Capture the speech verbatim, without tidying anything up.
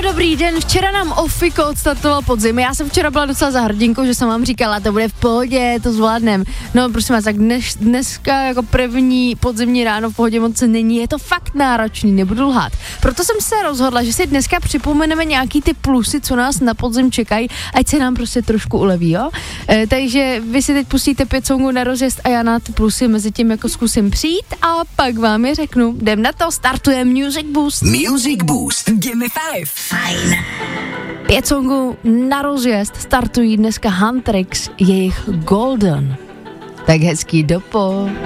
dobrý den, včera nám Ofiko odstartoval podzim, já jsem včera byla docela za hrdinkou, že jsem vám říkala, to bude v pohodě, to zvládnem. No prosím vás, tak dnes, dneska jako první podzimní ráno v pohodě moc není, je to fakt náročný, nebudu lhát. Proto jsem se rozhodla, že si dneska připomeneme nějaký ty plusy, co nás na podzim čekají, ať se nám prostě trošku uleví, jo? E, takže vy si teď pustíte pět songů na rozjezd a já na ty plusy mezi tím jako zkusím přijít a pak vám je řeknu. Jdem na to, startuje Music Boost. Music Boost. Give me five. Fajn. Pět songů na rozjezd startují dneska Huntrix, jejich Golden. Tak hezký dopo.